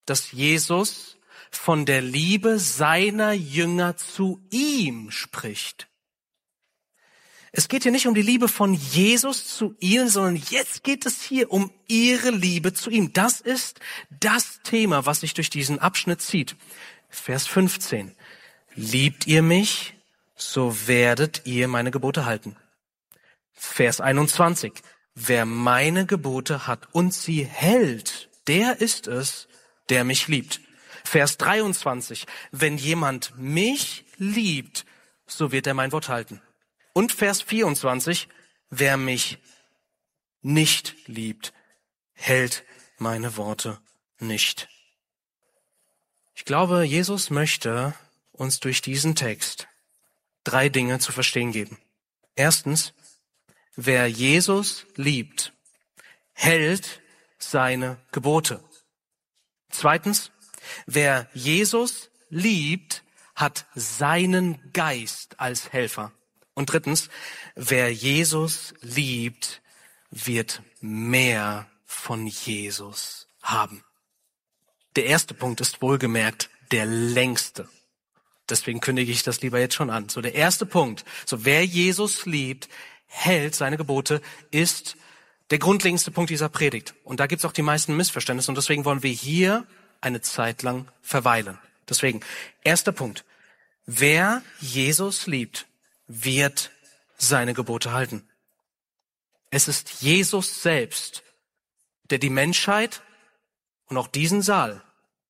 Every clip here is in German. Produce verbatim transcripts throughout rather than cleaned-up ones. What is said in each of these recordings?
dass Jesus von der Liebe seiner Jünger zu ihm spricht. Es geht hier nicht um die Liebe von Jesus zu ihnen, sondern jetzt geht es hier um ihre Liebe zu ihm. Das ist das Thema, was sich durch diesen Abschnitt zieht. Vers fünfzehn. Liebt ihr mich, so werdet ihr meine Gebote halten. Vers einundzwanzig. Wer meine Gebote hat und sie hält, der ist es, der mich liebt. Vers dreiundzwanzig. Wenn jemand mich liebt, so wird er mein Wort halten. Und Vers vierundzwanzig, wer mich nicht liebt, hält meine Worte nicht. Ich glaube, Jesus möchte uns durch diesen Text drei Dinge zu verstehen geben. Erstens, wer Jesus liebt, hält seine Gebote. Zweitens, wer Jesus liebt, hat seinen Geist als Helfer. Und drittens, wer Jesus liebt, wird mehr von Jesus haben. Der erste Punkt ist wohlgemerkt der längste. Deswegen kündige ich das lieber jetzt schon an. So, der erste Punkt, so wer Jesus liebt, hält seine Gebote, ist der grundlegendste Punkt dieser Predigt. Und da gibt's auch die meisten Missverständnisse und deswegen wollen wir hier eine Zeit lang verweilen. Deswegen, erster Punkt, wer Jesus liebt, wird seine Gebote halten. Es ist Jesus selbst, der die Menschheit und auch diesen Saal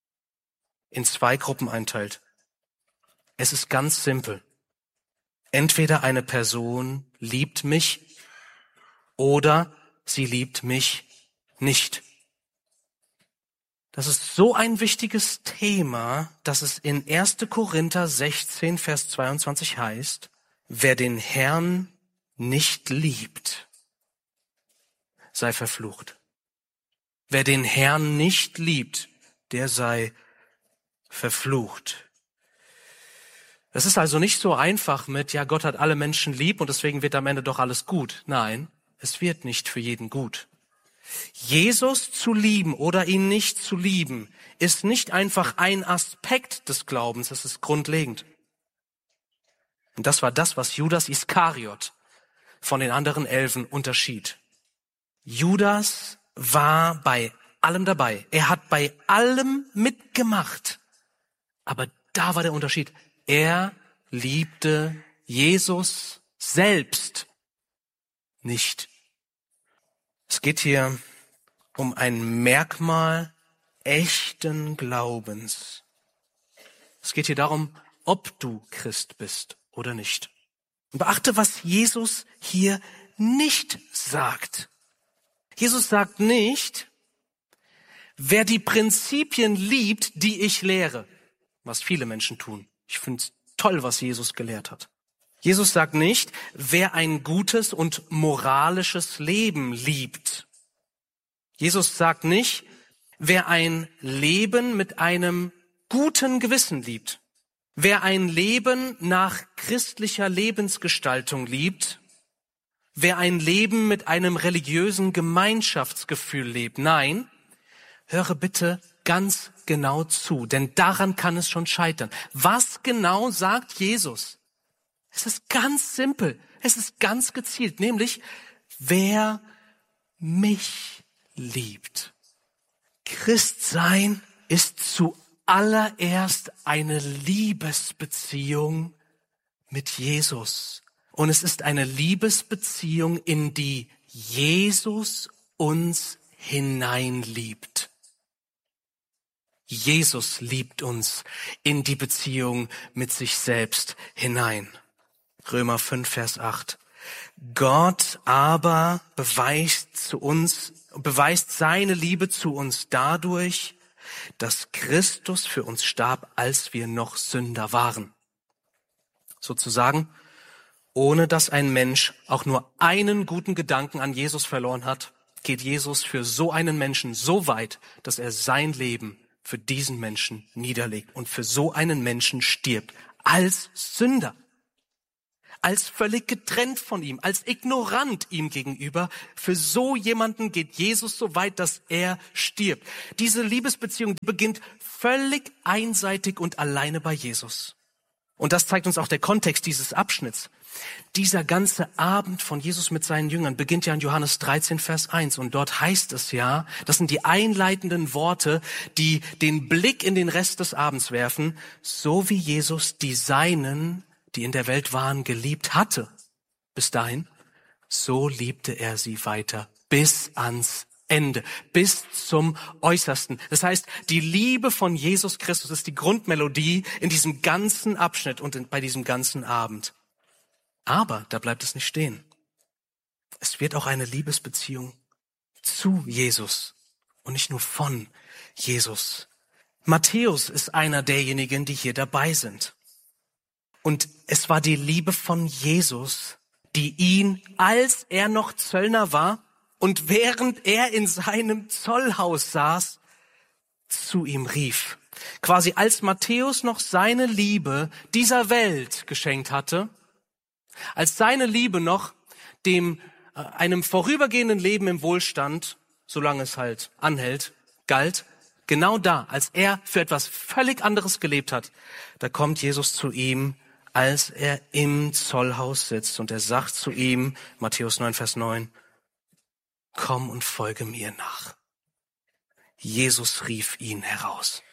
in zwei Gruppen einteilt. Es ist ganz simpel. Entweder eine Person liebt mich oder sie liebt mich nicht. Das ist so ein wichtiges Thema, dass es in erster Korinther sechzehn, Vers zweiundzwanzig heißt, wer den Herrn nicht liebt, sei verflucht. Wer den Herrn nicht liebt, der sei verflucht. Es ist also nicht so einfach mit, ja, Gott hat alle Menschen lieb und deswegen wird am Ende doch alles gut. Nein, es wird nicht für jeden gut. Jesus zu lieben oder ihn nicht zu lieben, ist nicht einfach ein Aspekt des Glaubens, es ist grundlegend. Und das war das, was Judas Iskariot von den anderen Elfen unterschied. Judas war bei allem dabei. Er hat bei allem mitgemacht. Aber da war der Unterschied. Er liebte Jesus selbst nicht. Es geht hier um ein Merkmal echten Glaubens. Es geht hier darum, ob du Christ bist oder nicht. Und beachte, was Jesus hier nicht sagt. Jesus sagt nicht, wer die Prinzipien liebt, die ich lehre, was viele Menschen tun. Ich finde es toll, was Jesus gelehrt hat. Jesus sagt nicht, wer ein gutes und moralisches Leben liebt. Jesus sagt nicht, wer ein Leben mit einem guten Gewissen liebt. Wer ein Leben nach christlicher Lebensgestaltung liebt, wer ein Leben mit einem religiösen Gemeinschaftsgefühl lebt. Nein, höre bitte ganz genau zu, denn daran kann es schon scheitern. Was genau sagt Jesus? Es ist ganz simpel, es ist ganz gezielt, nämlich wer mich liebt. Christsein ist zuallererst eine Liebesbeziehung mit Jesus. Und es ist eine Liebesbeziehung, in die Jesus uns hineinliebt. Jesus liebt uns in die Beziehung mit sich selbst hinein. Römer fünf, Vers acht. Gott aber beweist zu uns, beweist seine Liebe zu uns dadurch, dass Christus für uns starb, als wir noch Sünder waren. Sozusagen, ohne dass ein Mensch auch nur einen guten Gedanken an Jesus verloren hat, geht Jesus für so einen Menschen so weit, dass er sein Leben für diesen Menschen niederlegt und für so einen Menschen stirbt, als Sünder. als völlig getrennt von ihm, als ignorant ihm gegenüber. Für so jemanden geht Jesus so weit, dass er stirbt. Diese Liebesbeziehung beginnt völlig einseitig und alleine bei Jesus. Und das zeigt uns auch der Kontext dieses Abschnitts. Dieser ganze Abend von Jesus mit seinen Jüngern beginnt ja in Johannes dreizehn, Vers eins. Und dort heißt es ja, das sind die einleitenden Worte, die den Blick in den Rest des Abends werfen, so wie Jesus die Seinen, die in der Welt waren, geliebt hatte. Bis dahin, so liebte er sie weiter bis ans Ende, bis zum Äußersten. Das heißt, die Liebe von Jesus Christus ist die Grundmelodie in diesem ganzen Abschnitt und in, bei diesem ganzen Abend. Aber da bleibt es nicht stehen. Es wird auch eine Liebesbeziehung zu Jesus und nicht nur von Jesus. Matthäus ist einer derjenigen, die hier dabei sind. Und es war die Liebe von Jesus, die ihn, als er noch Zöllner war und während er in seinem Zollhaus saß, zu ihm rief. Quasi als Matthäus noch seine Liebe dieser Welt geschenkt hatte, als seine Liebe noch dem äh, einem vorübergehenden Leben im Wohlstand, solange es halt anhält, galt, genau da, als er für etwas völlig anderes gelebt hat, da kommt Jesus zu ihm, als er im Zollhaus sitzt und er sagt zu ihm, Matthäus neun, Vers neun, komm und folge mir nach. Jesus rief ihn heraus.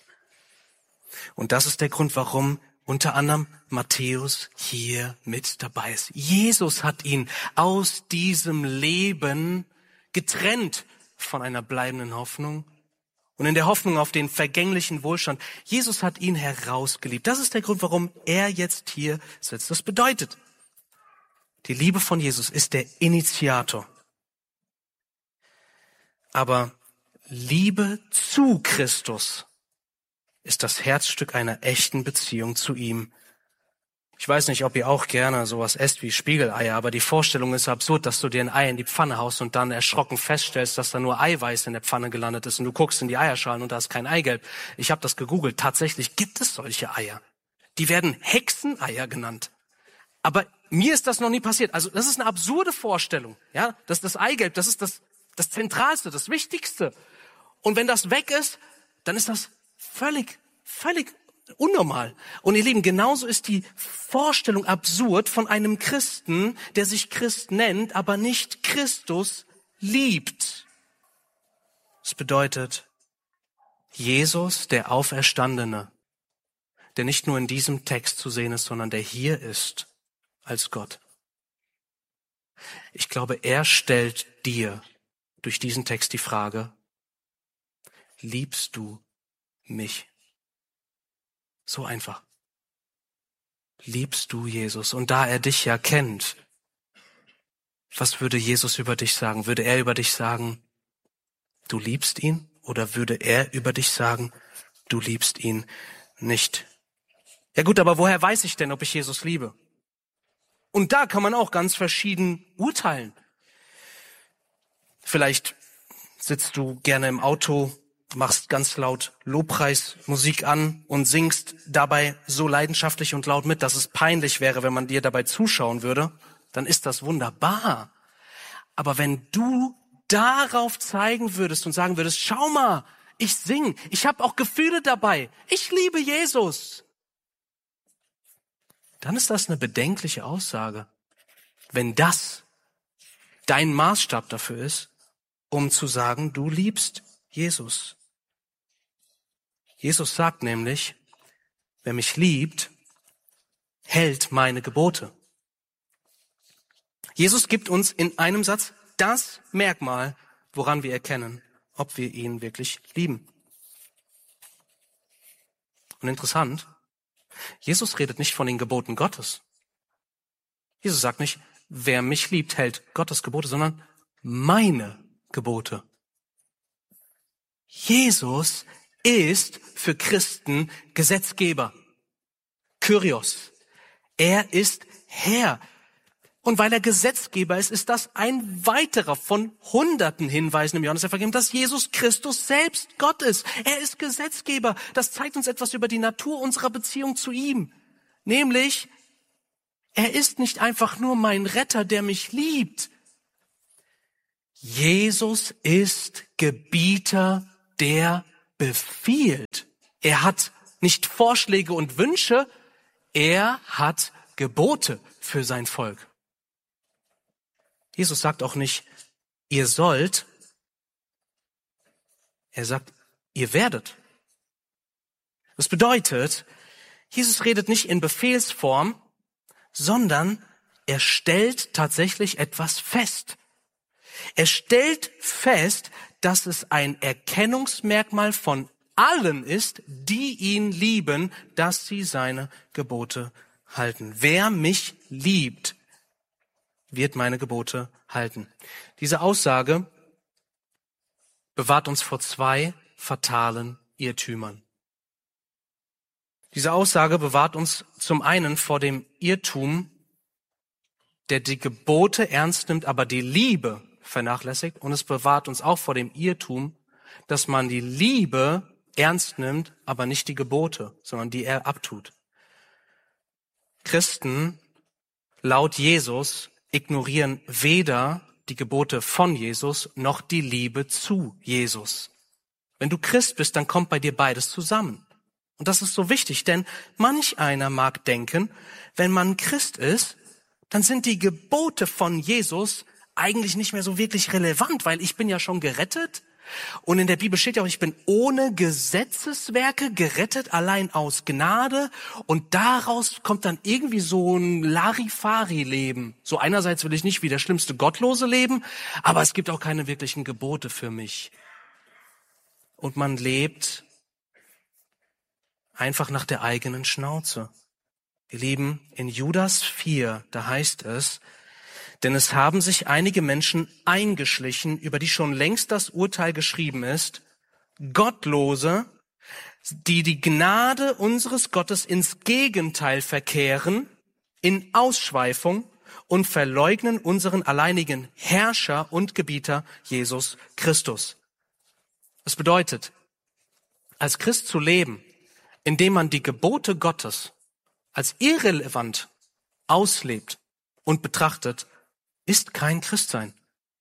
Und das ist der Grund, warum unter anderem Matthäus hier mit dabei ist. Jesus hat ihn aus diesem Leben getrennt von einer bleibenden Hoffnung und in der Hoffnung auf den vergänglichen Wohlstand. Jesus hat ihn herausgeliebt. Das ist der Grund, warum er jetzt hier sitzt. Das bedeutet, die Liebe von Jesus ist der Initiator. Aber Liebe zu Christus ist das Herzstück einer echten Beziehung zu ihm. Ich weiß nicht, ob ihr auch gerne sowas esst wie Spiegeleier, aber die Vorstellung ist absurd, dass du dir ein Ei in die Pfanne haust und dann erschrocken feststellst, dass da nur Eiweiß in der Pfanne gelandet ist und du guckst in die Eierschalen und da ist kein Eigelb. Ich habe das gegoogelt. Tatsächlich gibt es solche Eier. Die werden Hexeneier genannt. Aber mir ist das noch nie passiert. Also das ist eine absurde Vorstellung. Ja, das, das Eigelb, das ist das, das Zentralste, das Wichtigste. Und wenn das weg ist, dann ist das völlig, völlig unnormal. Und ihr Lieben, genauso ist die Vorstellung absurd von einem Christen, der sich Christ nennt, aber nicht Christus liebt. Das bedeutet, Jesus, der Auferstandene, der nicht nur in diesem Text zu sehen ist, sondern der hier ist als Gott. Ich glaube, er stellt dir durch diesen Text die Frage, liebst du mich? So einfach. Liebst du Jesus? Und da er dich ja kennt, was würde Jesus über dich sagen? Würde er über dich sagen, du liebst ihn? Oder würde er über dich sagen, du liebst ihn nicht? Ja gut, aber woher weiß ich denn, ob ich Jesus liebe? Und da kann man auch ganz verschieden urteilen. Vielleicht sitzt du gerne im Auto, machst ganz laut Lobpreismusik an und singst dabei so leidenschaftlich und laut mit, dass es peinlich wäre, wenn man dir dabei zuschauen würde, dann ist das wunderbar. Aber wenn du darauf zeigen würdest und sagen würdest, schau mal, ich sing, ich habe auch Gefühle dabei, ich liebe Jesus, dann ist das eine bedenkliche Aussage, wenn das dein Maßstab dafür ist, um zu sagen, du liebst Jesus. Jesus sagt nämlich, wer mich liebt, hält meine Gebote. Jesus gibt uns in einem Satz das Merkmal, woran wir erkennen, ob wir ihn wirklich lieben. Und interessant, Jesus redet nicht von den Geboten Gottes. Jesus sagt nicht, wer mich liebt, hält Gottes Gebote, sondern meine Gebote. Jesus ist für Christen Gesetzgeber. Kyrios. Er ist Herr. Und weil er Gesetzgeber ist, ist das ein weiterer von hunderten Hinweisen im Johannesevangelium, dass Jesus Christus selbst Gott ist. Er ist Gesetzgeber. Das zeigt uns etwas über die Natur unserer Beziehung zu ihm. Nämlich, Er ist nicht einfach nur mein Retter, der mich liebt. Jesus ist Gebieter, der befiehlt. Er hat nicht Vorschläge und Wünsche, er hat Gebote für sein Volk. Jesus sagt auch nicht, ihr sollt, er sagt, ihr werdet. Das bedeutet, Jesus redet nicht in Befehlsform, sondern er stellt tatsächlich etwas fest. Er stellt fest, dass es ein Erkennungsmerkmal von allen ist, die ihn lieben, dass sie seine Gebote halten. Wer mich liebt, wird meine Gebote halten. Diese Aussage bewahrt uns vor zwei fatalen Irrtümern. Diese Aussage bewahrt uns zum einen vor dem Irrtum, der die Gebote ernst nimmt, aber die Liebe vernachlässigt. Und es bewahrt uns auch vor dem Irrtum, dass man die Liebe ernst nimmt, aber nicht die Gebote, sondern die er abtut. Christen, laut Jesus, ignorieren weder die Gebote von Jesus noch die Liebe zu Jesus. Wenn du Christ bist, dann kommt bei dir beides zusammen. Und das ist so wichtig, denn manch einer mag denken, wenn man Christ ist, dann sind die Gebote von Jesus eigentlich nicht mehr so wirklich relevant, weil ich bin ja schon gerettet. Und in der Bibel steht ja auch, ich bin ohne Gesetzeswerke gerettet, allein aus Gnade. Und daraus kommt dann irgendwie so ein Larifari-Leben. So einerseits will ich nicht wie der schlimmste Gottlose leben, aber es gibt auch keine wirklichen Gebote für mich. Und man lebt einfach nach der eigenen Schnauze. Ihr Lieben, in Judas vier, da heißt es, denn es haben sich einige Menschen eingeschlichen, über die schon längst das Urteil geschrieben ist, Gottlose, die die Gnade unseres Gottes ins Gegenteil verkehren, in Ausschweifung und verleugnen unseren alleinigen Herrscher und Gebieter Jesus Christus. Das bedeutet, als Christ zu leben, indem man die Gebote Gottes als irrelevant auslebt und betrachtet, ist kein Christsein.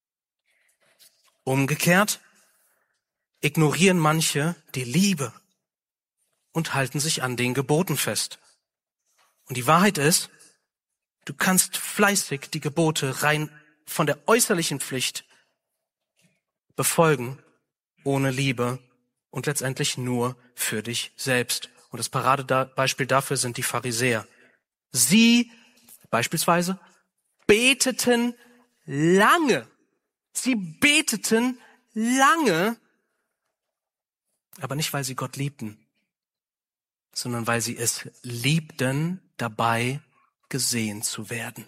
Umgekehrt ignorieren manche die Liebe und halten sich an den Geboten fest. Und die Wahrheit ist, du kannst fleißig die Gebote rein von der äußerlichen Pflicht befolgen, ohne Liebe und letztendlich nur für dich selbst. Und das Paradebeispiel dafür sind die Pharisäer. Sie beispielsweise beteten lange. Sie beteten lange, aber nicht, weil sie Gott liebten, sondern weil sie es liebten, dabei gesehen zu werden.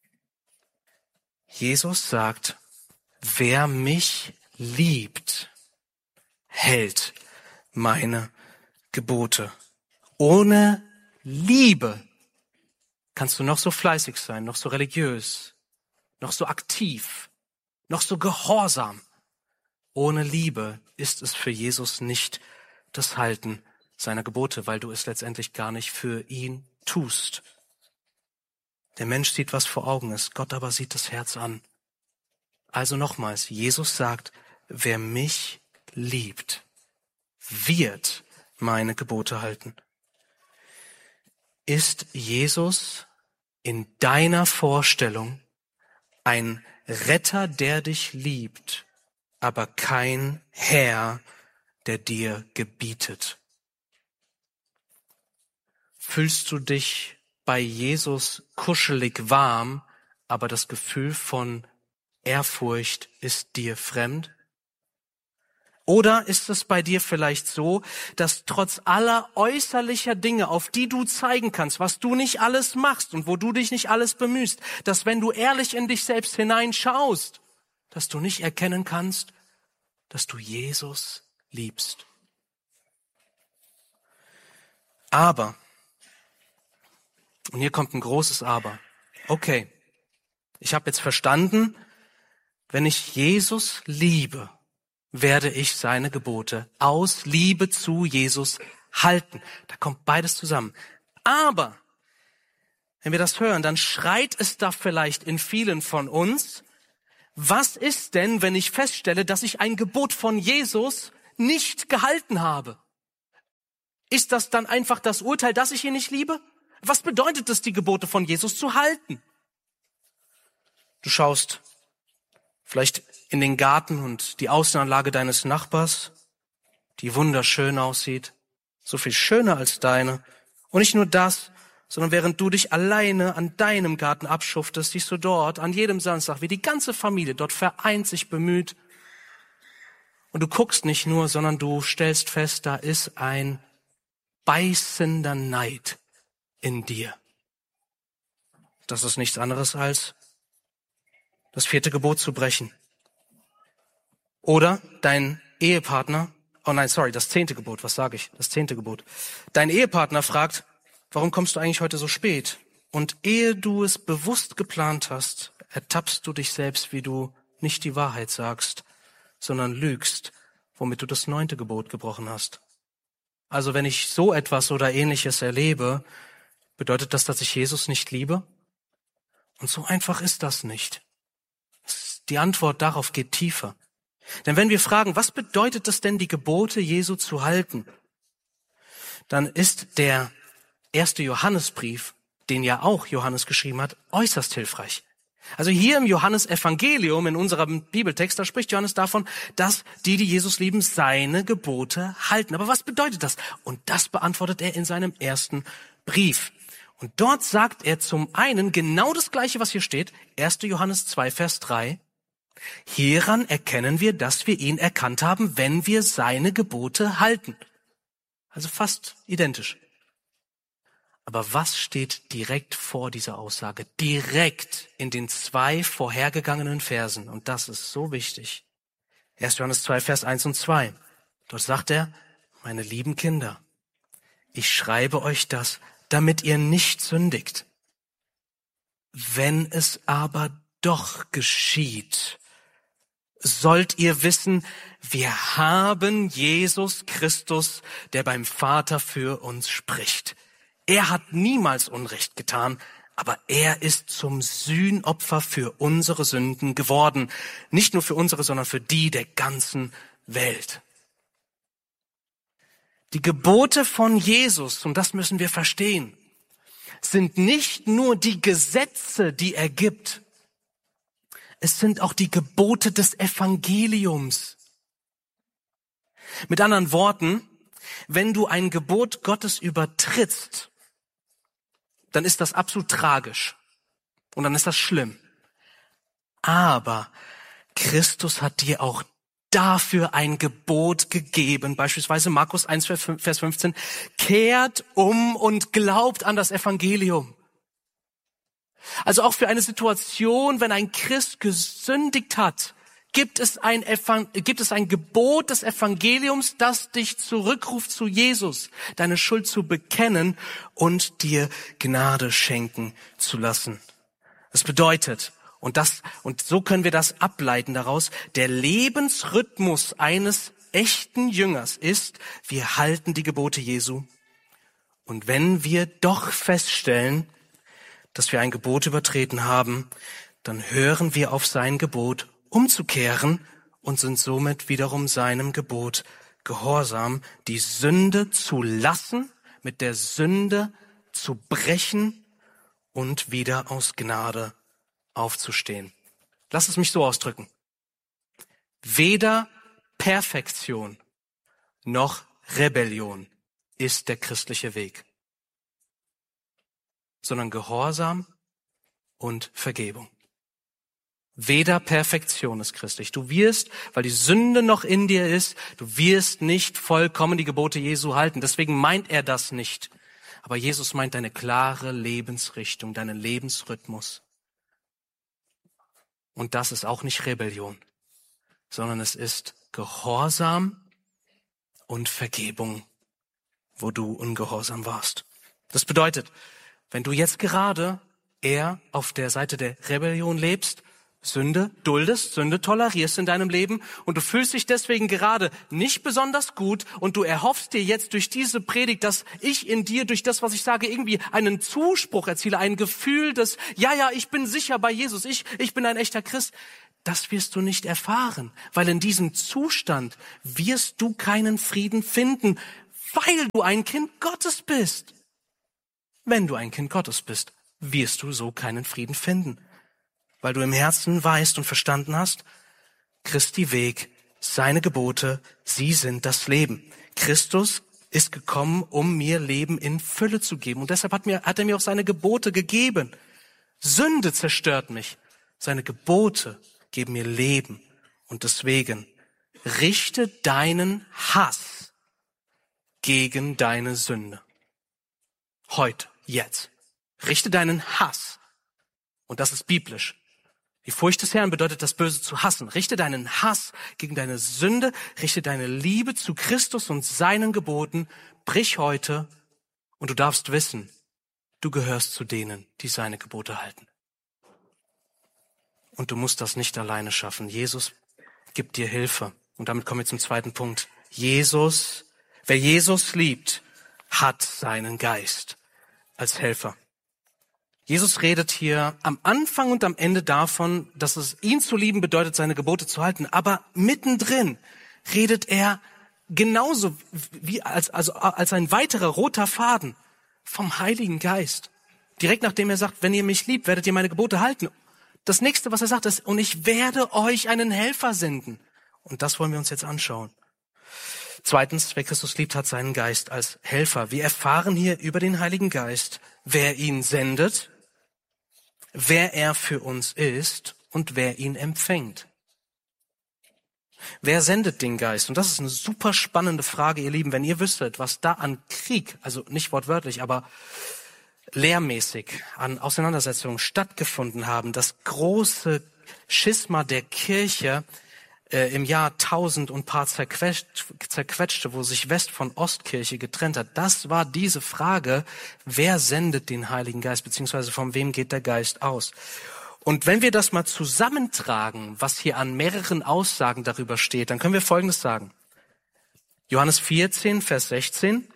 Jesus sagt, wer mich liebt, hält meine Gebote. Ohne Liebe kannst du noch so fleißig sein, noch so religiös, noch so aktiv, noch so gehorsam. Ohne Liebe ist es für Jesus nicht das Halten seiner Gebote, weil du es letztendlich gar nicht für ihn tust. Der Mensch sieht, was vor Augen ist, Gott aber sieht das Herz an. Also nochmals, Jesus sagt, wer mich liebt, wird meine Gebote halten. Ist Jesus in deiner Vorstellung ein Retter, der dich liebt, aber kein Herr, der dir gebietet? Fühlst du dich bei Jesus kuschelig warm, aber das Gefühl von Ehrfurcht ist dir fremd? Oder ist es bei dir vielleicht so, dass trotz aller äußerlicher Dinge, auf die du zeigen kannst, was du nicht alles machst und wo du dich nicht alles bemühst, dass wenn du ehrlich in dich selbst hineinschaust, dass du nicht erkennen kannst, dass du Jesus liebst? Aber, und hier kommt ein großes Aber, okay, ich habe jetzt verstanden, wenn ich Jesus liebe, werde ich seine Gebote aus Liebe zu Jesus halten. Da kommt beides zusammen. Aber Wenn wir das hören, dann schreit es da vielleicht in vielen von uns: Was ist denn, wenn ich feststelle, dass ich ein Gebot von Jesus nicht gehalten habe? Ist das dann einfach das Urteil, dass ich ihn nicht liebe? Was bedeutet es, die Gebote von Jesus zu halten? Du schaust vielleicht in den Garten und die Außenanlage deines Nachbars, die wunderschön aussieht, so viel schöner als deine. Und nicht nur das, sondern während du dich alleine an deinem Garten abschuftest, siehst du dort an jedem Samstag, wie die ganze Familie dort vereint sich bemüht. Und du guckst nicht nur, sondern du stellst fest, da ist ein beißender Neid in dir. Das ist nichts anderes als das vierte Gebot zu brechen. Oder dein Ehepartner, oh nein, sorry, das zehnte Gebot, was sage ich? Das zehnte Gebot. Dein Ehepartner fragt: Warum kommst du eigentlich heute so spät? Und ehe du es bewusst geplant hast, ertappst du dich selbst, wie du nicht die Wahrheit sagst, sondern lügst, womit du das neunte Gebot gebrochen hast. Also wenn ich so etwas oder Ähnliches erlebe, bedeutet das, dass ich Jesus nicht liebe? Und so einfach ist das nicht. Die Antwort darauf geht tiefer. Denn wenn wir fragen, was bedeutet es denn, die Gebote Jesu zu halten, dann ist der erste Johannesbrief, den ja auch Johannes geschrieben hat, äußerst hilfreich. Also hier im Johannesevangelium, in unserem Bibeltext, da spricht Johannes davon, dass die, die Jesus lieben, seine Gebote halten. Aber was bedeutet das? Und das beantwortet er in seinem ersten Brief. Und dort sagt er zum einen genau das Gleiche, was hier steht, erster Johannes zwei, Vers drei. Hieran erkennen wir, dass wir ihn erkannt haben, wenn wir seine Gebote halten. Also fast identisch. Aber was steht direkt vor dieser Aussage? Direkt in den zwei vorhergegangenen Versen. Und das ist so wichtig. erster Johannes zwei, Vers eins und zwei. Dort sagt er: Meine lieben Kinder, ich schreibe euch das, damit ihr nicht sündigt. Wenn es aber doch geschieht, sollt ihr wissen, wir haben Jesus Christus, der beim Vater für uns spricht. Er hat niemals Unrecht getan, aber er ist zum Sühnopfer für unsere Sünden geworden. Nicht nur für unsere, sondern für die der ganzen Welt. Die Gebote von Jesus, und das müssen wir verstehen, sind nicht nur die Gesetze, die er gibt. Es sind auch die Gebote des Evangeliums. Mit anderen Worten, wenn du ein Gebot Gottes übertrittst, dann ist das absolut tragisch und dann ist das schlimm. Aber Christus hat dir auch dafür ein Gebot gegeben, beispielsweise Markus eins, Vers fünfzehn, kehrt um und glaubt an das Evangelium. Also auch für eine Situation, wenn ein Christ gesündigt hat, gibt es ein, Evang- gibt es ein Gebot des Evangeliums, das dich zurückruft zu Jesus, deine Schuld zu bekennen und dir Gnade schenken zu lassen. Das bedeutet, und das, und so können wir das ableiten daraus, der Lebensrhythmus eines echten Jüngers ist, wir halten die Gebote Jesu. Und wenn wir doch feststellen, dass wir ein Gebot übertreten haben, dann hören wir auf sein Gebot, umzukehren, und sind somit wiederum seinem Gebot gehorsam, die Sünde zu lassen, mit der Sünde zu brechen und wieder aus Gnade aufzustehen. Lass es mich so ausdrücken. Weder Perfektion noch Rebellion ist der christliche Weg, sondern Gehorsam und Vergebung. Weder Perfektion ist christlich. Du wirst, weil die Sünde noch in dir ist, du wirst nicht vollkommen die Gebote Jesu halten. Deswegen meint er das nicht. Aber Jesus meint deine klare Lebensrichtung, deinen Lebensrhythmus. Und das ist auch nicht Rebellion, sondern es ist Gehorsam und Vergebung, wo du ungehorsam warst. Das bedeutet, wenn du jetzt gerade eher auf der Seite der Rebellion lebst, Sünde duldest, Sünde tolerierst in deinem Leben und du fühlst dich deswegen gerade nicht besonders gut und du erhoffst dir jetzt durch diese Predigt, dass ich in dir durch das, was ich sage, irgendwie einen Zuspruch erziele, ein Gefühl des, ja, ja, ich bin sicher bei Jesus, ich, ich bin ein echter Christ. Das wirst du nicht erfahren, weil in diesem Zustand wirst du keinen Frieden finden, weil du ein Kind Gottes bist. Wenn du ein Kind Gottes bist, wirst du so keinen Frieden finden. Weil du im Herzen weißt und verstanden hast, Christi Weg, seine Gebote, sie sind das Leben. Christus ist gekommen, um mir Leben in Fülle zu geben. Und deshalb hat, mir, hat er mir auch seine Gebote gegeben. Sünde zerstört mich. Seine Gebote geben mir Leben. Und deswegen richte deinen Hass gegen deine Sünde. Heute, jetzt. Richte deinen Hass. Und das ist biblisch. Die Furcht des Herrn bedeutet, das Böse zu hassen. Richte deinen Hass gegen deine Sünde, richte deine Liebe zu Christus und seinen Geboten, brich heute und du darfst wissen, du gehörst zu denen, die seine Gebote halten. Und du musst das nicht alleine schaffen. Jesus gibt dir Hilfe. Und damit kommen wir zum zweiten Punkt. Jesus, wer Jesus liebt, hat seinen Geist als Helfer. Jesus redet hier am Anfang und am Ende davon, dass es ihn zu lieben bedeutet, seine Gebote zu halten. Aber mittendrin redet er genauso wie als, also als ein weiterer roter Faden vom Heiligen Geist. Direkt nachdem er sagt, wenn ihr mich liebt, werdet ihr meine Gebote halten. Das nächste, was er sagt, ist, und ich werde euch einen Helfer senden. Und das wollen wir uns jetzt anschauen. Zweitens, wer Christus liebt, hat seinen Geist als Helfer. Wir erfahren hier über den Heiligen Geist, wer ihn sendet, wer er für uns ist und wer ihn empfängt. Wer sendet den Geist? Und das ist eine super spannende Frage, ihr Lieben. Wenn ihr wüsstet, was da an Krieg, also nicht wortwörtlich, aber lehrmäßig an Auseinandersetzungen stattgefunden haben, das große Schisma der Kirche äh, im Jahr tausend und paar zerquetscht, zerquetschte, wo sich West von Ostkirche getrennt hat, das war diese Frage, wer sendet den Heiligen Geist, beziehungsweise von wem geht der Geist aus? Und wenn wir das mal zusammentragen, was hier an mehreren Aussagen darüber steht, dann können wir Folgendes sagen. Johannes vierzehn, Vers sechzehn.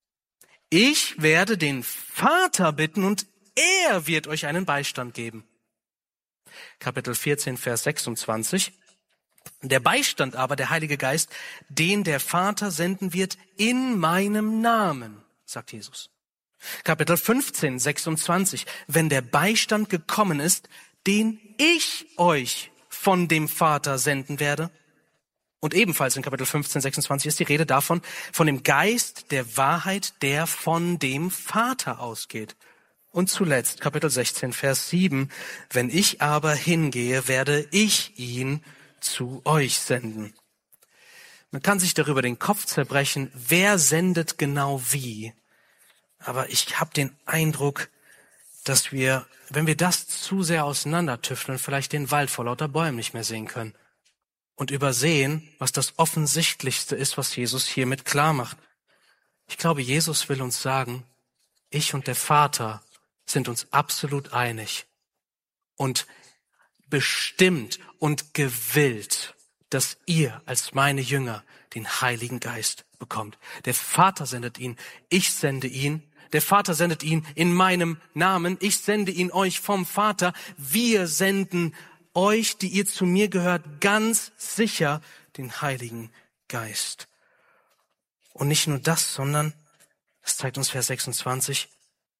Ich werde den Vater bitten und er wird euch einen Beistand geben. Kapitel vierzehn, Vers sechsundzwanzig. Der Beistand aber, der Heilige Geist, den der Vater senden wird in meinem Namen, sagt Jesus. Kapitel fünfzehn, sechsundzwanzig. Wenn der Beistand gekommen ist, den ich euch von dem Vater senden werde. Und ebenfalls in Kapitel fünfzehn, sechsundzwanzig ist die Rede davon, von dem Geist der Wahrheit, der von dem Vater ausgeht. Und zuletzt Kapitel sechzehn, Vers sieben. Wenn ich aber hingehe, werde ich ihn zu euch senden. Man kann sich darüber den Kopf zerbrechen, wer sendet genau wie. Aber ich habe den Eindruck, dass wir, wenn wir das zu sehr auseinandertüfteln, vielleicht den Wald vor lauter Bäumen nicht mehr sehen können. Und übersehen, was das Offensichtlichste ist, was Jesus hiermit klar macht. Ich glaube, Jesus will uns sagen, ich und der Vater sind uns absolut einig. Und bestimmt und gewillt, dass ihr als meine Jünger den Heiligen Geist bekommt. Der Vater sendet ihn, ich sende ihn. Der Vater sendet ihn in meinem Namen, ich sende ihn euch vom Vater. Wir senden euch, die ihr zu mir gehört, ganz sicher den Heiligen Geist. Und nicht nur das, sondern, das zeigt uns Vers sechsundzwanzig,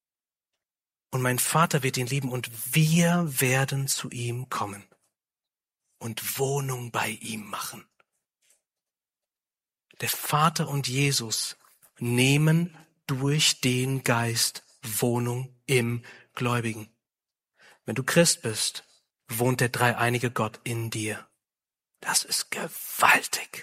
und mein Vater wird ihn lieben und wir werden zu ihm kommen und Wohnung bei ihm machen. Der Vater und Jesus nehmen durch den Geist Wohnung im Gläubigen. Wenn du Christ bist, wohnt der dreieinige Gott in dir. Das ist gewaltig.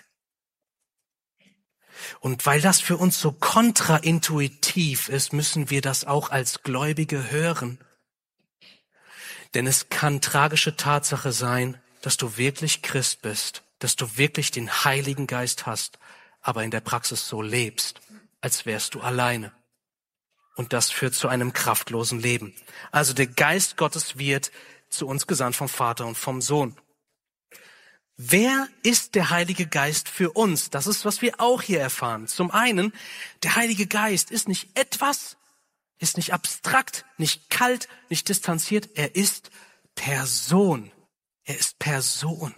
Und weil das für uns so kontraintuitiv ist, müssen wir das auch als Gläubige hören. Denn es kann tragische Tatsache sein, dass du wirklich Christ bist, dass du wirklich den Heiligen Geist hast, aber in der Praxis so lebst, als wärst du alleine. Und das führt zu einem kraftlosen Leben. Also der Geist Gottes wird zu uns gesandt vom Vater und vom Sohn. Wer ist der Heilige Geist für uns? Das ist, was wir auch hier erfahren. Zum einen, der Heilige Geist ist nicht etwas, ist nicht abstrakt, nicht kalt, nicht distanziert. Er ist Person. Er ist Person.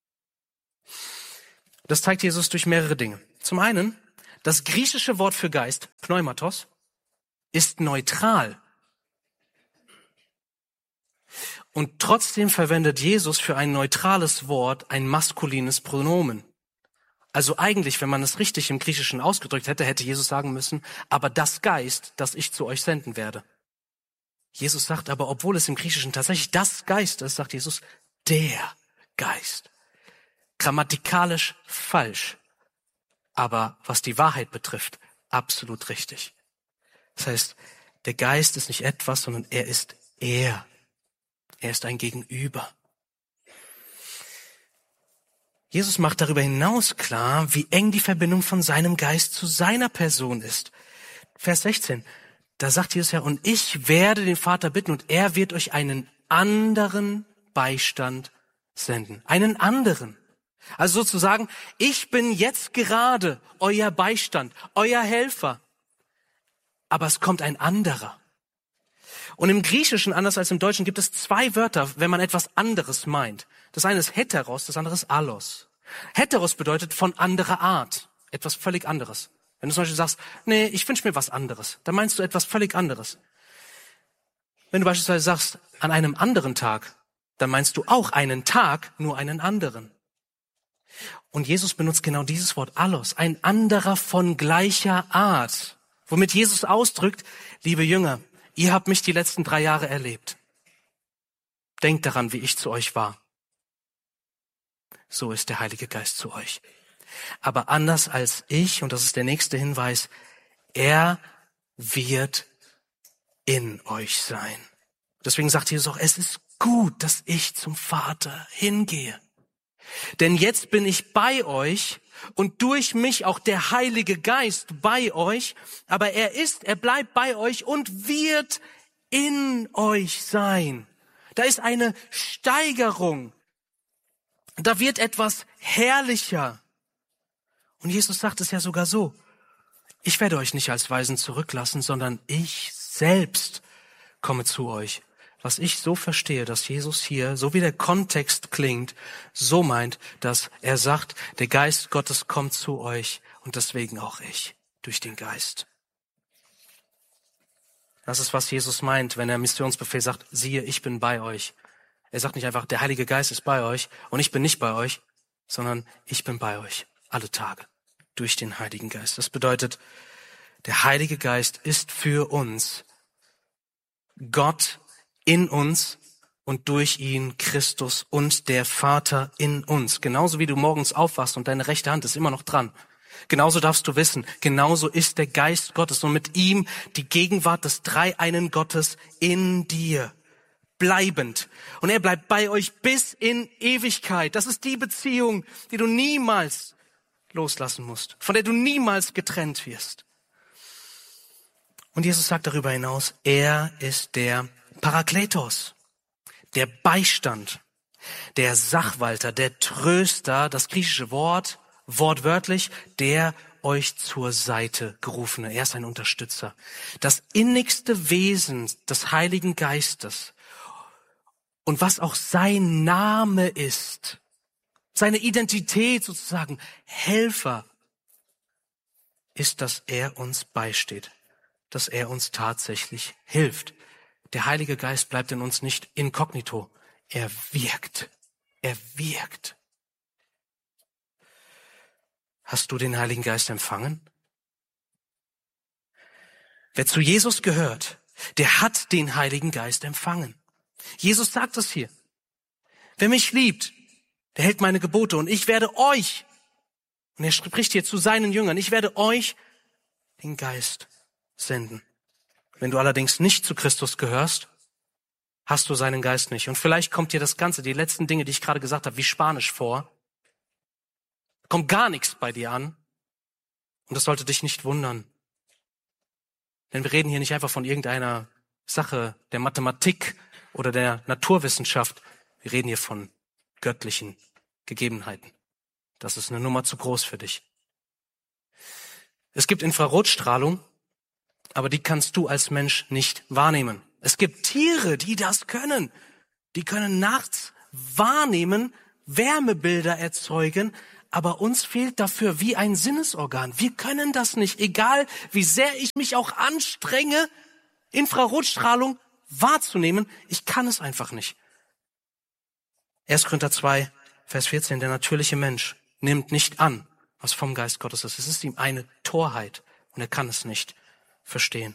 Das zeigt Jesus durch mehrere Dinge. Zum einen, das griechische Wort für Geist, Pneumatos, ist neutral. Und trotzdem verwendet Jesus für ein neutrales Wort ein maskulines Pronomen. Also eigentlich, wenn man es richtig im Griechischen ausgedrückt hätte, hätte Jesus sagen müssen, aber das Geist, das ich zu euch senden werde. Jesus sagt aber, obwohl es im Griechischen tatsächlich das Geist ist, sagt Jesus, der Geist. Grammatikalisch falsch, aber was die Wahrheit betrifft, absolut richtig. Das heißt, der Geist ist nicht etwas, sondern er ist er. Er ist ein Gegenüber. Jesus macht darüber hinaus klar, wie eng die Verbindung von seinem Geist zu seiner Person ist. Vers sechzehn, da sagt Jesus ja, und ich werde den Vater bitten und er wird euch einen anderen Beistand senden. Einen anderen. Also sozusagen, ich bin jetzt gerade euer Beistand, euer Helfer. Aber es kommt ein anderer. Und im Griechischen, anders als im Deutschen, gibt es zwei Wörter, wenn man etwas anderes meint. Das eine ist heteros, das andere ist allos. Heteros bedeutet von anderer Art, etwas völlig anderes. Wenn du zum Beispiel sagst, nee, ich wünsche mir was anderes, dann meinst du etwas völlig anderes. Wenn du beispielsweise sagst, an einem anderen Tag, dann meinst du auch einen Tag, nur einen anderen. Und Jesus benutzt genau dieses Wort allos, ein anderer von gleicher Art, womit Jesus ausdrückt, liebe Jünger, ihr habt mich die letzten drei Jahre erlebt. Denkt daran, wie ich zu euch war. So ist der Heilige Geist zu euch. Aber anders als ich, und das ist der nächste Hinweis, er wird in euch sein. Deswegen sagt Jesus auch, es ist gut, dass ich zum Vater hingehe. Denn jetzt bin ich bei euch und durch mich auch der Heilige Geist bei euch, aber er ist, er bleibt bei euch und wird in euch sein. Da ist eine Steigerung. Da wird etwas herrlicher. Und Jesus sagt es ja sogar so, ich werde euch nicht als Weisen zurücklassen, sondern ich selbst komme zu euch. Was ich so verstehe, dass Jesus hier, so wie der Kontext klingt, so meint, dass er sagt, der Geist Gottes kommt zu euch und deswegen auch ich, durch den Geist. Das ist, was Jesus meint, wenn er im Missionsbefehl sagt, siehe, ich bin bei euch. Er sagt nicht einfach, der Heilige Geist ist bei euch und ich bin nicht bei euch, sondern ich bin bei euch, alle Tage, durch den Heiligen Geist. Das bedeutet, der Heilige Geist ist für uns Gott in uns und durch ihn Christus und der Vater in uns. Genauso wie du morgens aufwachst und deine rechte Hand ist immer noch dran. Genauso darfst du wissen, genauso ist der Geist Gottes und mit ihm die Gegenwart des dreieinen Gottes in dir. Bleibend. Und er bleibt bei euch bis in Ewigkeit. Das ist die Beziehung, die du niemals loslassen musst, von der du niemals getrennt wirst. Und Jesus sagt darüber hinaus, er ist der Parakletos, der Beistand, der Sachwalter, der Tröster, das griechische Wort, wortwörtlich, der euch zur Seite gerufene. Er ist ein Unterstützer. Das innigste Wesen des Heiligen Geistes und was auch sein Name ist, seine Identität sozusagen, Helfer, ist, dass er uns beisteht, dass er uns tatsächlich hilft. Der Heilige Geist bleibt in uns nicht inkognito. Er wirkt. Er wirkt. Hast du den Heiligen Geist empfangen? Wer zu Jesus gehört, der hat den Heiligen Geist empfangen. Jesus sagt es hier. Wer mich liebt, der hält meine Gebote und ich werde euch, und er spricht hier zu seinen Jüngern, ich werde euch den Geist senden. Wenn du allerdings nicht zu Christus gehörst, hast du seinen Geist nicht. Und vielleicht kommt dir das Ganze, die letzten Dinge, die ich gerade gesagt habe, wie Spanisch vor. Kommt gar nichts bei dir an. Und das sollte dich nicht wundern. Denn wir reden hier nicht einfach von irgendeiner Sache der Mathematik oder der Naturwissenschaft. Wir reden hier von göttlichen Gegebenheiten. Das ist eine Nummer zu groß für dich. Es gibt Infrarotstrahlung, aber die kannst du als Mensch nicht wahrnehmen. Es gibt Tiere, die das können. Die können nachts wahrnehmen, Wärmebilder erzeugen, aber uns fehlt dafür wie ein Sinnesorgan. Wir können das nicht, egal wie sehr ich mich auch anstrenge, Infrarotstrahlung wahrzunehmen. Ich kann es einfach nicht. erster Korinther zwei, Vers vierzehn, der natürliche Mensch nimmt nicht an, was vom Geist Gottes ist. Es ist ihm eine Torheit und er kann es nicht verstehen.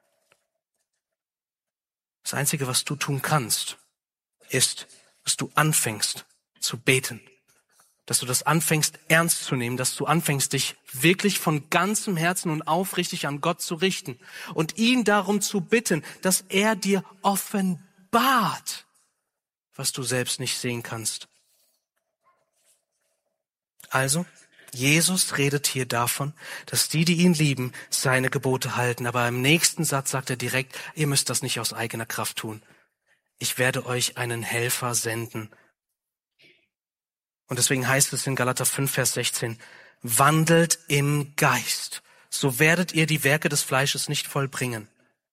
Das Einzige, was du tun kannst, ist, dass du anfängst zu beten. Dass du das anfängst ernst zu nehmen, dass du anfängst, dich wirklich von ganzem Herzen und aufrichtig an Gott zu richten und ihn darum zu bitten, dass er dir offenbart, was du selbst nicht sehen kannst. Also, Jesus redet hier davon, dass die, die ihn lieben, seine Gebote halten. Aber im nächsten Satz sagt er direkt, ihr müsst das nicht aus eigener Kraft tun. Ich werde euch einen Helfer senden. Und deswegen heißt es in Galater fünf, Vers sechzehn, wandelt im Geist, so werdet ihr die Werke des Fleisches nicht vollbringen.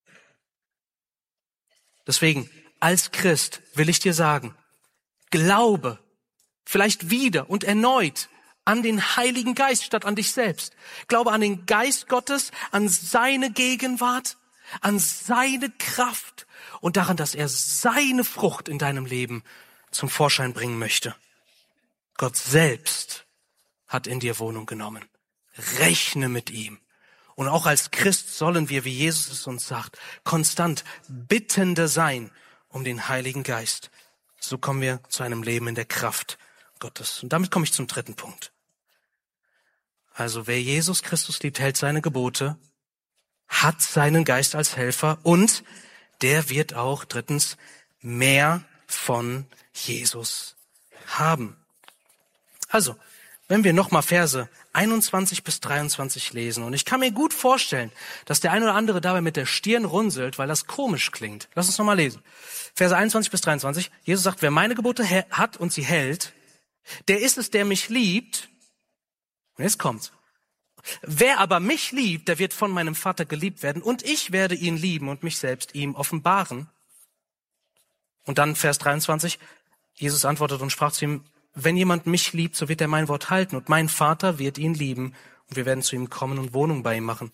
Deswegen, als Christ will ich dir sagen, glaube vielleicht wieder und erneut an den Heiligen Geist statt an dich selbst. Glaube an den Geist Gottes, an seine Gegenwart, an seine Kraft und daran, dass er seine Frucht in deinem Leben zum Vorschein bringen möchte. Gott selbst hat in dir Wohnung genommen. Rechne mit ihm. Und auch als Christ sollen wir, wie Jesus es uns sagt, konstant Bittende sein um den Heiligen Geist. So kommen wir zu einem Leben in der Kraft Gottes. Und damit komme ich zum dritten Punkt. Also wer Jesus Christus liebt, hält seine Gebote, hat seinen Geist als Helfer und der wird auch drittens mehr von Jesus haben. Also, wenn wir nochmal Verse einundzwanzig bis dreiundzwanzig lesen, und ich kann mir gut vorstellen, dass der ein oder andere dabei mit der Stirn runzelt, weil das komisch klingt. Lass uns nochmal lesen. Verse einundzwanzig bis dreiundzwanzig. Jesus sagt, wer meine Gebote hat und sie hält, der ist es, der mich liebt. Und jetzt kommt's. Wer aber mich liebt, der wird von meinem Vater geliebt werden und ich werde ihn lieben und mich selbst ihm offenbaren. Und dann Vers dreiundzwanzig. Jesus antwortet und sprach zu ihm, wenn jemand mich liebt, so wird er mein Wort halten und mein Vater wird ihn lieben und wir werden zu ihm kommen und Wohnung bei ihm machen.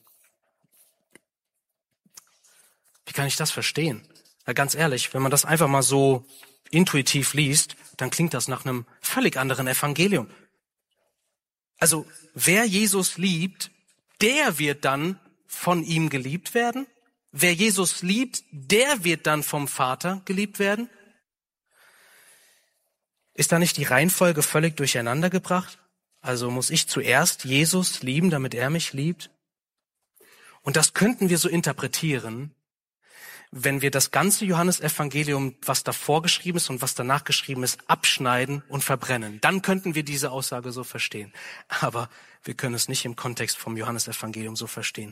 Wie kann ich das verstehen? Ja, ganz ehrlich, wenn man das einfach mal so intuitiv liest, dann klingt das nach einem völlig anderen Evangelium. Also, wer Jesus liebt, der wird dann von ihm geliebt werden. Wer Jesus liebt, der wird dann vom Vater geliebt werden. Ist da nicht die Reihenfolge völlig durcheinander gebracht? Also muss ich zuerst Jesus lieben, damit er mich liebt? Und das könnten wir so interpretieren, wenn wir das ganze Johannesevangelium, was davor geschrieben ist und was danach geschrieben ist, abschneiden und verbrennen. Dann könnten wir diese Aussage so verstehen. Aber wir können es nicht im Kontext vom Johannesevangelium so verstehen.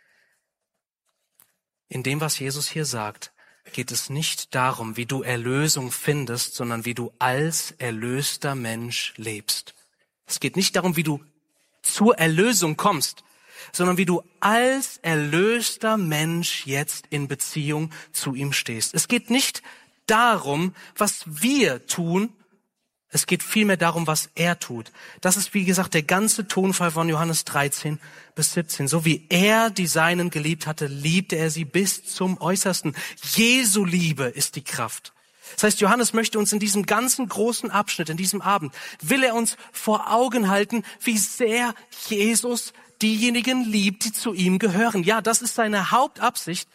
In dem, was Jesus hier sagt, geht es nicht darum, wie du Erlösung findest, sondern wie du als erlöster Mensch lebst. Es geht nicht darum, wie du zur Erlösung kommst, sondern wie du als erlöster Mensch jetzt in Beziehung zu ihm stehst. Es geht nicht darum, was wir tun, es geht vielmehr darum, was er tut. Das ist, wie gesagt, der ganze Tonfall von Johannes dreizehn bis siebzehn. So wie er die Seinen geliebt hatte, liebte er sie bis zum Äußersten. Jesu Liebe ist die Kraft. Das heißt, Johannes möchte uns in diesem ganzen großen Abschnitt, in diesem Abend, will er uns vor Augen halten, wie sehr Jesus diejenigen liebt, die zu ihm gehören. Ja, das ist seine Hauptabsicht.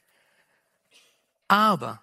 Aber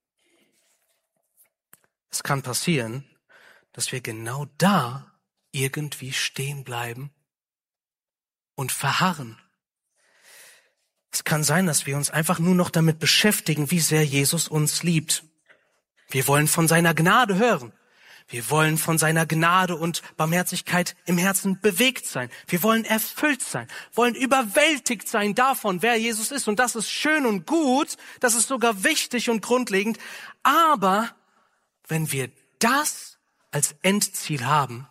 es kann passieren, dass wir genau da irgendwie stehen bleiben und verharren. Es kann sein, dass wir uns einfach nur noch damit beschäftigen, wie sehr Jesus uns liebt. Wir wollen von seiner Gnade hören. Wir wollen von seiner Gnade und Barmherzigkeit im Herzen bewegt sein. Wir wollen erfüllt sein, wollen überwältigt sein davon, wer Jesus ist. Und das ist schön und gut, das ist sogar wichtig und grundlegend. Aber wenn wir das als Endziel haben,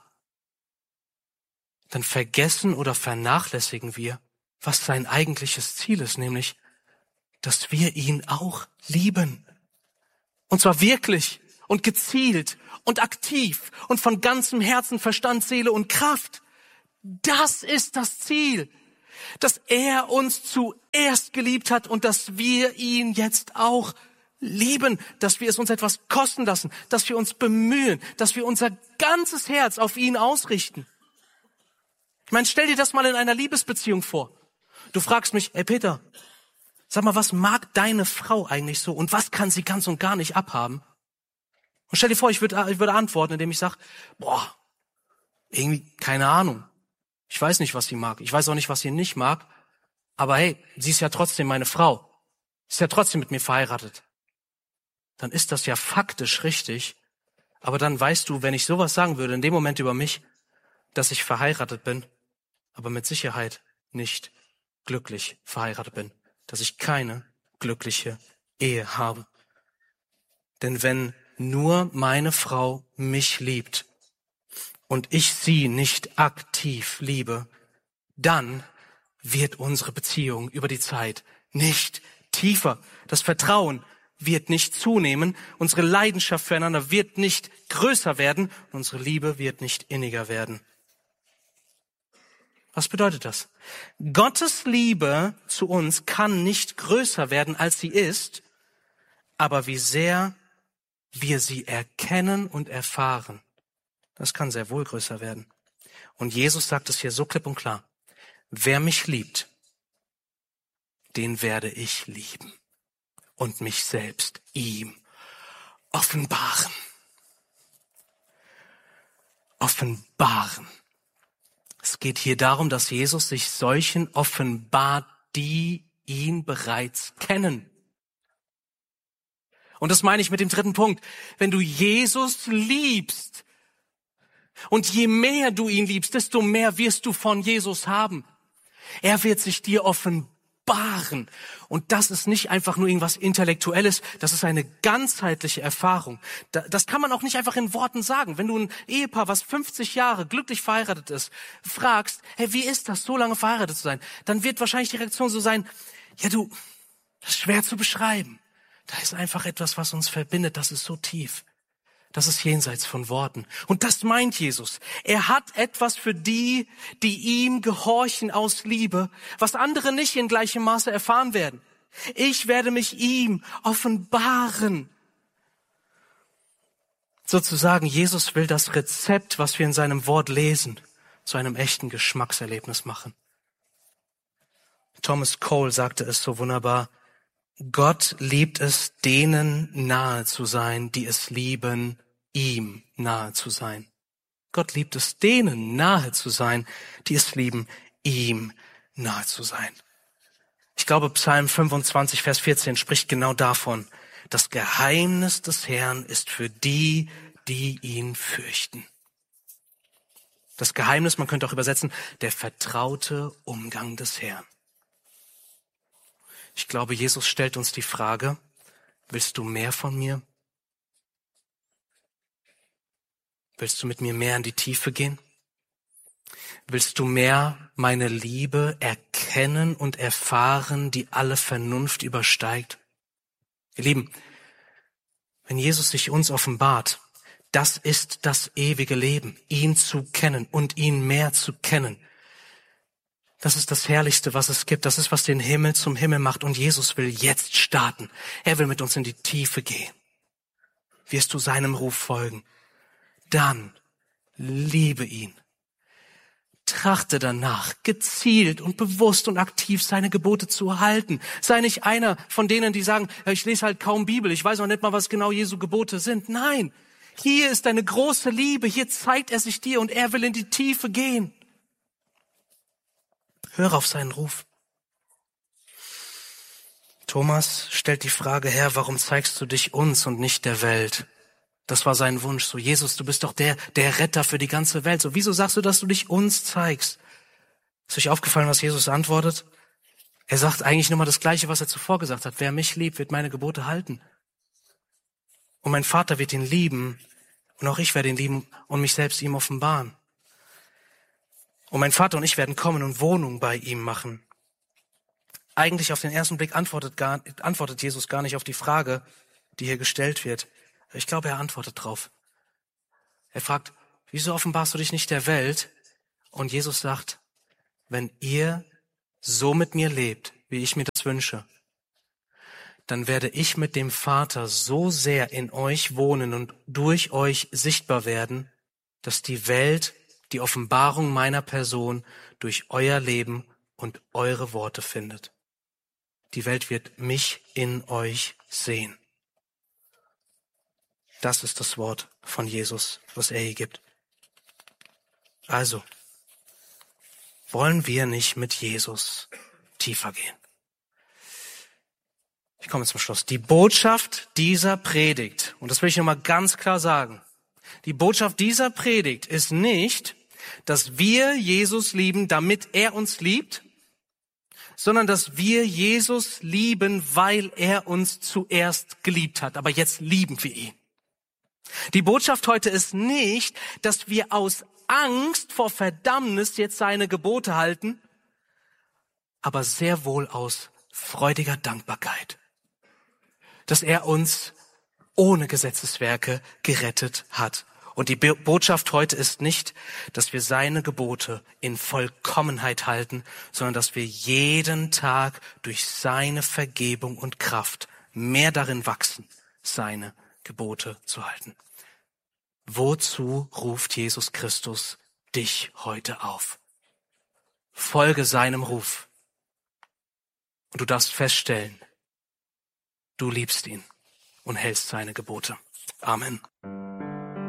dann vergessen oder vernachlässigen wir, was sein eigentliches Ziel ist, nämlich, dass wir ihn auch lieben. Und zwar wirklich und gezielt und aktiv und von ganzem Herzen, Verstand, Seele und Kraft. Das ist das Ziel, dass er uns zuerst geliebt hat und dass wir ihn jetzt auch lieben, dass wir es uns etwas kosten lassen, dass wir uns bemühen, dass wir unser ganzes Herz auf ihn ausrichten. Ich meine, stell dir das mal in einer Liebesbeziehung vor. Du fragst mich, ey Peter, sag mal, was mag deine Frau eigentlich so und was kann sie ganz und gar nicht abhaben? Und stell dir vor, ich würde, ich würde antworten, indem ich sage, boah, irgendwie, keine Ahnung. Ich weiß nicht, was sie mag. Ich weiß auch nicht, was sie nicht mag. Aber hey, sie ist ja trotzdem meine Frau. Sie ist ja trotzdem mit mir verheiratet. Dann ist das ja faktisch richtig. Aber dann weißt du, wenn ich sowas sagen würde, in dem Moment über mich, dass ich verheiratet bin, aber mit Sicherheit nicht glücklich verheiratet bin. Dass ich keine glückliche Ehe habe. Denn wenn nur meine Frau mich liebt und ich sie nicht aktiv liebe, dann wird unsere Beziehung über die Zeit nicht tiefer. Das Vertrauen wird nicht zunehmen, unsere Leidenschaft füreinander wird nicht größer werden, unsere Liebe wird nicht inniger werden. Was bedeutet das? Gottes Liebe zu uns kann nicht größer werden, als sie ist, aber wie sehr wir sie erkennen und erfahren, das kann sehr wohl größer werden. Und Jesus sagt es hier so klipp und klar. Wer mich liebt, den werde ich lieben und mich selbst ihm offenbaren. Offenbaren. Es geht hier darum, dass Jesus sich solchen offenbart, die ihn bereits kennen. Und das meine ich mit dem dritten Punkt. Wenn du Jesus liebst und je mehr du ihn liebst, desto mehr wirst du von Jesus haben. Er wird sich dir offenbaren. Und das ist nicht einfach nur irgendwas Intellektuelles, das ist eine ganzheitliche Erfahrung. Das kann man auch nicht einfach in Worten sagen. Wenn du ein Ehepaar, was fünfzig Jahre glücklich verheiratet ist, fragst, hey, wie ist das, so lange verheiratet zu sein? Dann wird wahrscheinlich die Reaktion so sein, ja du, das ist schwer zu beschreiben. Da ist einfach etwas, was uns verbindet, das ist so tief. Das ist jenseits von Worten. Und das meint Jesus. Er hat etwas für die, die ihm gehorchen aus Liebe, was andere nicht in gleichem Maße erfahren werden. Ich werde mich ihm offenbaren. Sozusagen, Jesus will das Rezept, was wir in seinem Wort lesen, zu einem echten Geschmackserlebnis machen. Thomas Cole sagte es so wunderbar, Gott liebt es, denen nahe zu sein, die es lieben, ihm nahe zu sein. Gott liebt es, denen nahe zu sein, die es lieben, ihm nahe zu sein. Ich glaube, Psalm fünfundzwanzig, Vers vierzehn spricht genau davon. Das Geheimnis des Herrn ist für die, die ihn fürchten. Das Geheimnis, man könnte auch übersetzen, der vertraute Umgang des Herrn. Ich glaube, Jesus stellt uns die Frage, willst du mehr von mir? Willst du mit mir mehr in die Tiefe gehen? Willst du mehr meine Liebe erkennen und erfahren, die alle Vernunft übersteigt? Ihr Lieben, wenn Jesus sich uns offenbart, das ist das ewige Leben, ihn zu kennen und ihn mehr zu kennen. Das ist das Herrlichste, was es gibt. Das ist, was den Himmel zum Himmel macht. Und Jesus will jetzt starten. Er will mit uns in die Tiefe gehen. Wirst du seinem Ruf folgen? Dann liebe ihn. Trachte danach, gezielt und bewusst und aktiv seine Gebote zu halten. Sei nicht einer von denen, die sagen, ja, ich lese halt kaum Bibel, ich weiß auch nicht mal, was genau Jesu Gebote sind. Nein, hier ist eine große Liebe. Hier zeigt er sich dir und er will in die Tiefe gehen. Höre auf seinen Ruf. Thomas stellt die Frage, Herr, warum zeigst du dich uns und nicht der Welt? Das war sein Wunsch. So, Jesus, du bist doch der, der Retter für die ganze Welt. So, wieso sagst du, dass du dich uns zeigst? Ist euch aufgefallen, was Jesus antwortet? Er sagt eigentlich nur mal das Gleiche, was er zuvor gesagt hat. Wer mich liebt, wird meine Gebote halten. Und mein Vater wird ihn lieben. Und auch ich werde ihn lieben und mich selbst ihm offenbaren. Und mein Vater und ich werden kommen und Wohnung bei ihm machen. Eigentlich auf den ersten Blick antwortet, gar, antwortet Jesus gar nicht auf die Frage, die hier gestellt wird. Ich glaube, er antwortet drauf. Er fragt, wieso offenbarst du dich nicht der Welt? Und Jesus sagt, wenn ihr so mit mir lebt, wie ich mir das wünsche, dann werde ich mit dem Vater so sehr in euch wohnen und durch euch sichtbar werden, dass die Welt die Offenbarung meiner Person durch euer Leben und eure Worte findet. Die Welt wird mich in euch sehen. Das ist das Wort von Jesus, was er hier gibt. Also, wollen wir nicht mit Jesus tiefer gehen? Ich komme zum Schluss. Die Botschaft dieser Predigt, und das will ich nochmal ganz klar sagen, die Botschaft dieser Predigt ist nicht, dass wir Jesus lieben, damit er uns liebt, sondern dass wir Jesus lieben, weil er uns zuerst geliebt hat. Aber jetzt lieben wir ihn. Die Botschaft heute ist nicht, dass wir aus Angst vor Verdammnis jetzt seine Gebote halten, aber sehr wohl aus freudiger Dankbarkeit, dass er uns ohne Gesetzeswerke gerettet hat. Und die Botschaft heute ist nicht, dass wir seine Gebote in Vollkommenheit halten, sondern dass wir jeden Tag durch seine Vergebung und Kraft mehr darin wachsen, seine Gebote zu halten. Wozu ruft Jesus Christus dich heute auf? Folge seinem Ruf. Und du darfst feststellen, du liebst ihn und hältst seine Gebote. Amen.